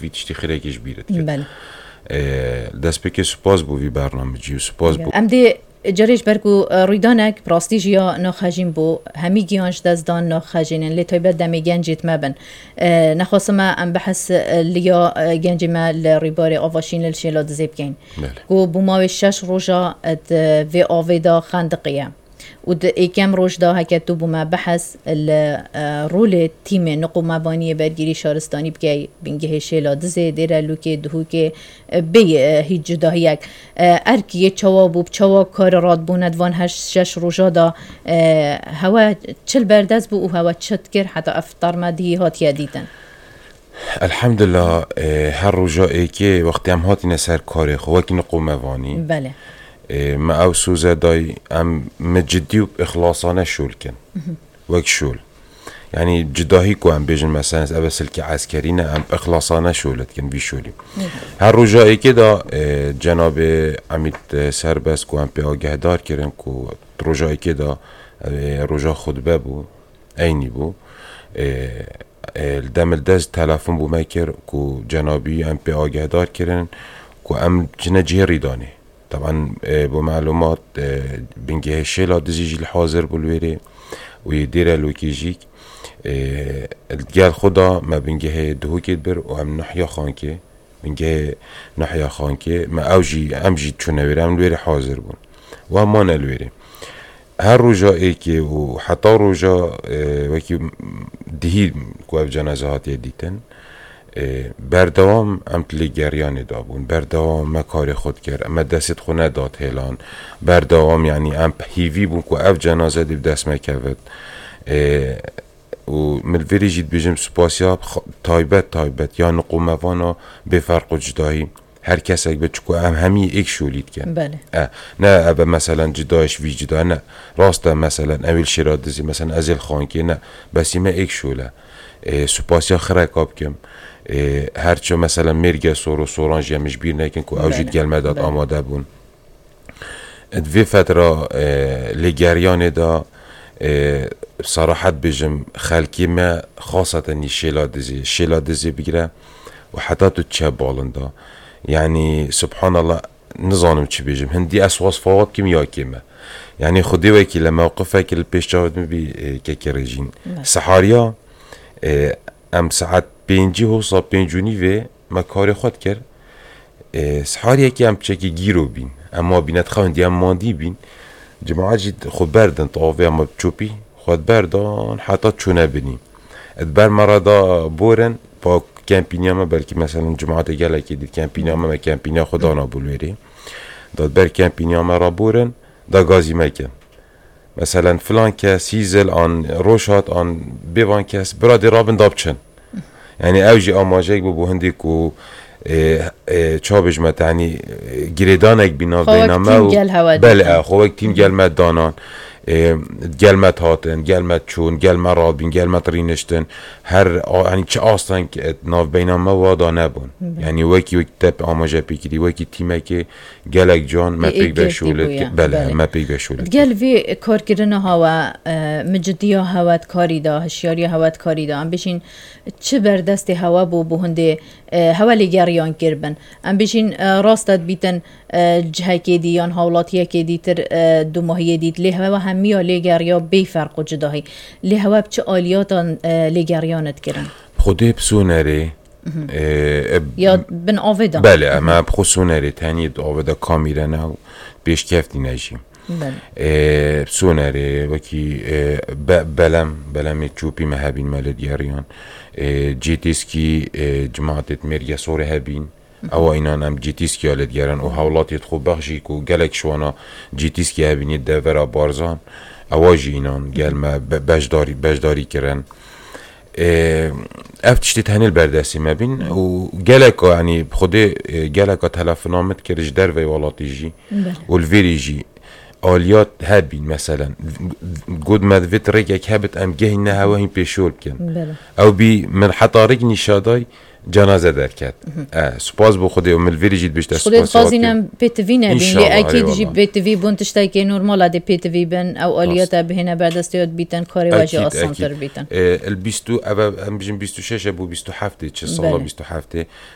بی تشتی خیرکیش بیرد کرد. بله. دست به که سپاس بو وی برنامجی و سپاس بو. ام دی جریش برکو رویدانک پراستیج یا نخجین بو همی گیانش دزدان نخجینن لیتای بد دمی گنجیت مبن نخواستم ام بحث لیا گنجی ما لریباری آواشین للشیلاد زیبگین گو بوماوی 6 روزا وی آویدا خندقیه ود ایکم روز دا هکتو بوما بحث رول تیم نقوم مبانی برگیری شارستانی بگی بینگه شیلاد زیدره لوکه دهوکه بی هیچ جداهیک ارکی چوا بوب چوا کار راد بوند وان 6 روزا دا هوا چل بردز بو و هوا چت کر حتی افطار مدی هاتیه دیدن الحمدلله هر روزا ایکی وقتی هم هاتی نسر کاری خواهی نقوم مبانی بله ما او سوزه دای ام مجدی و اخلاصانه شول کن وک شول یعنی جداهی کو ام بیجن مثلا از سلک عسکری نه ام اخلاصانه شولت کن بی شولی هر روزایی که دا جناب عمید سربست کو ام پی آگه دار کرن کو روزایی که دا روزا خطبه بو اینی بو دم دست تلفن بو میکر کو جنابی ام پی آگه دار کرن کو ام جنه جهری دانه طبعا بمعلومات بنجه شيلا دزيج الحاضر بالويري ويدير لوكيجيك الجال خدا ما بنجه دهوكيت بر وهم نحيا خانكي بنجه نحيا خانكي ما اوجي امجي تشونويري ام الويري حاضر بون وهمان الويري هر رجا ايكي وحتى رجا وكي دهي كواف جنازات يديتن بردوام ام تلیگریانی دابون بردوام مکاری خود کرد اما دست خونه داد هلان بردوام یعنی ام هیوی بون که اف جنازه دیب دست مکود و ملویری جید بیجم سپاسیا تایبت یا نقوموانا بفرق و جدایی هر کس اگه بچکو همی ایک شولید کن بله نه ابا مثلا جدایش وی جدا نه راسته مثلا اول شرادزی مثلا ازل خانکی نه بس ایمه ایک شوله سپاسیا خرکاب کم هرچه مثلا مرگ سور سورانج یمش بیر نکن که اوجید گلمداد آماده بون دوی فتره لگریان دا صراحت بجم خلکی ما خاصتا شیلادزی بگیره و حتی تو چه بالنده یعنی سبحان الله نظانم چی بجم هندی اسواس فواد کم یا کمه یعنی خودی وکی لموقفه که الپیش جاود مبی که کرجین سحاریا ام ساعت 5 و 5 و ما کار خود کرد سحاری که ام چکی گیرو بین اما بینت خواهندی ام ماندی بین جماعت جید خود بردن طاوه اما بچوپی خود بردن حتی چونه بینیم ادبر مرادا بورن با کمپینی اما بلکه مثلا جماعت گله که دید کمپینی اما ما کمپینی خدا نبولویری داد بر کمپینی اما را بورن دا گازی مکن مثلا فلان کس هیزل آن روشات آن بیوان کس برادی رابن دابچن یعنی اوجی آماجه بو هندی کو چابش متعنی گریدانک بینا بینامه و بله خوک تیم گلمت دانان گلمت هاتن گلمت چون گلمت رابین گلمت رینشتن هر یعنی چه آستان که ناف بینامه وادا نبون یعنی وکی تپ آماجه پیکری وکی تیمه که گلک جان مپیک بشولت بله مپیک بشولت گل وی کار کردن هوا مجدیا هوات کاری دا هشیاری هوات کاری دا ام بشین چه بردست هوا بو هنده هوا لگریان کربن ام بشین راستت بیتن جهه که دیان حولاتیه که دیتر دو ماهیه دید لی هوا همیا لگریا بی فرق و جداهی لی هوا بچه آلیاتان لگریانت کرن خوده بسونره یا بن آویدا بله اما بخصونره تنید آویدا کامیرنه و بیش کفتی نجیم بسونره وکی بلم چوپی مهبین ملدیاریان جیتیسکی جماعت مریا سوره هبین او اینان هم جیتیسکی آلت گرن و حولاتیت خوب بخشی که گلک شوانا جیتیسکی هبینید دورا بارزان اواجی اینان گلمه بجداری کرن افتشتی تهنیل بردستی مبین و گلک یعنی خود گلک تلفنامت کرج در وی والاتی جی و الویری جی آلیات هبین مثلا گود مدویت رگک هبت ام گهی نه هوا هین پیشول کن او بی من حتی رگ نشادای جنازه در کرد سپاس بو خودی و ملویری جید بیشتر سپاس خودت خازینم پیتوی نبین لی اکید جی پیتوی بونتشتای که نورمال ده پیتوی بن او آلیات بهنه بردستیات بیتن کاری واجه آسان تر بیتن البیستو ام بجیم 26 بو 27 چه سالا 27